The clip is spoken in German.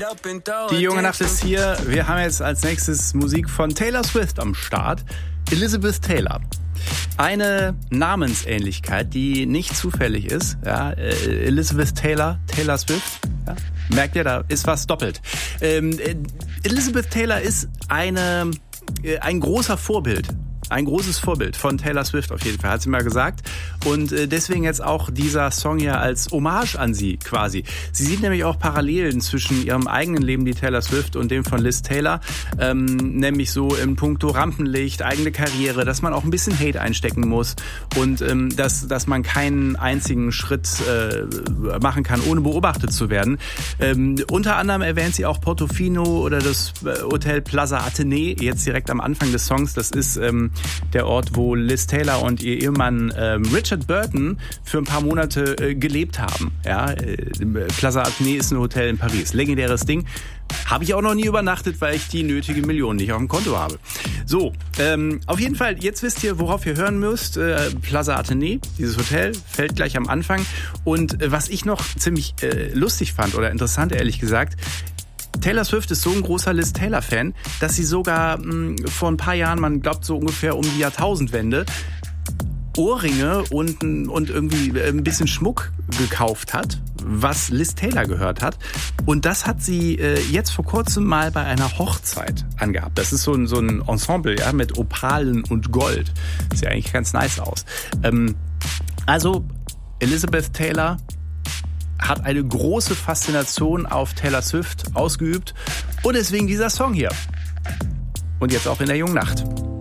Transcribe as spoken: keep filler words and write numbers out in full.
Die junge Nacht ist hier. Wir haben jetzt als nächstes Musik von Taylor Swift am Start. Elizabeth Taylor. Eine Namensähnlichkeit, die nicht zufällig ist. Ja, Elizabeth Taylor, Taylor Swift. Ja, merkt ihr, da ist was doppelt. Ähm, Elizabeth Taylor ist eine, ein großer Vorbild. Ein großes Vorbild von Taylor Swift auf jeden Fall, hat sie mal gesagt. Und deswegen jetzt auch dieser Song hier als Hommage an sie quasi. Sie sieht nämlich auch Parallelen zwischen ihrem eigenen Leben, die Taylor Swift, und dem von Liz Taylor. Ähm, nämlich so in puncto Rampenlicht, eigene Karriere, dass man auch ein bisschen Hate einstecken muss und ähm, dass, dass man keinen einzigen Schritt äh, machen kann, ohne beobachtet zu werden. Ähm, unter anderem erwähnt sie auch Portofino oder das Hotel Plaza Athénée, jetzt direkt am Anfang des Songs. Das ist ähm, der Ort, wo Liz Taylor und ihr Ehemann ähm, Richard Burton für ein paar Monate äh, gelebt haben. Ja, äh, Plaza Athénée ist ein Hotel in Paris. Legendäres Ding. Habe ich auch noch nie übernachtet, weil ich die nötige Million nicht auf dem Konto habe. So, ähm, auf jeden Fall, jetzt wisst ihr, worauf ihr hören müsst. Äh, Plaza Athénée, dieses Hotel, fällt gleich am Anfang. Und äh, was ich noch ziemlich äh, lustig fand oder interessant, ehrlich gesagt, Taylor Swift ist so ein großer Liz Taylor-Fan, dass sie sogar mh, vor ein paar Jahren, man glaubt so ungefähr um die Jahrtausendwende, Ohrringe und, und irgendwie ein bisschen Schmuck gekauft hat, was Liz Taylor gehört hat. Und das hat sie äh, jetzt vor kurzem mal bei einer Hochzeit angehabt. Das ist so ein, so ein Ensemble, ja, mit Opalen und Gold. Sieht ja eigentlich ganz nice aus. Ähm, also Elizabeth Taylor hat eine große Faszination auf Taylor Swift ausgeübt und deswegen dieser Song hier. Und jetzt auch in der jungen Nacht.